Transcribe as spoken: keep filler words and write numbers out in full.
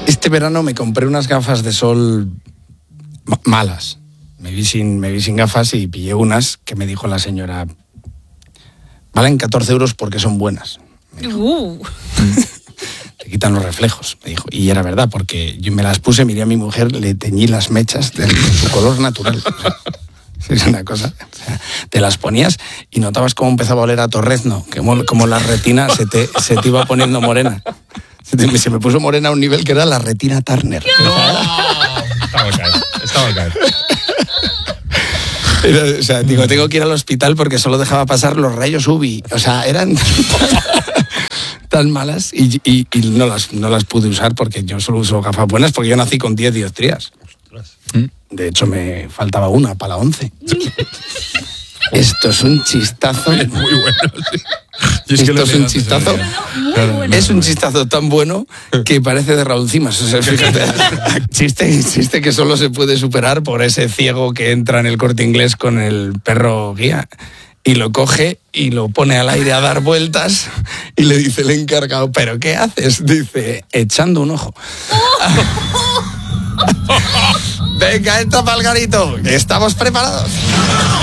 Este verano me compré unas gafas de sol malas. Me vi sin, me vi sin gafas y pillé unas que me dijo la señora, valen catorce euros porque son buenas. Uh. Te quitan los reflejos, me dijo. Y era verdad, porque yo me las puse, miré a mi mujer, le teñí las mechas de su color natural. O sea, es una cosa. O sea, te las ponías y notabas cómo empezaba a oler a torrezno, como, como la retina se te, se te iba poniendo morena. Se, te, se me puso morena a un nivel que era la retina Turner. No. Está bacán, está bacán. O sea, digo, tengo que ir al hospital porque solo dejaba pasar los rayos U V I. O sea, eran tan malas y, y, y no, las, no las pude usar porque yo solo uso gafas buenas porque yo nací con diez dioptrías. De hecho, me faltaba una para la once. Esto es un chistazo. Muy bueno, sí. Es Esto es un chistazo. Bueno. Es un chistazo tan bueno que parece de Raúl Cimas. O sea, fíjate, chiste, chiste que solo se puede superar por ese ciego que entra en el Corte Inglés con el perro guía y lo coge y lo pone al aire a dar vueltas y le dice el encargado, ¿pero qué haces? Dice, echando un ojo. Venga, entra pa'l garito, estamos preparados.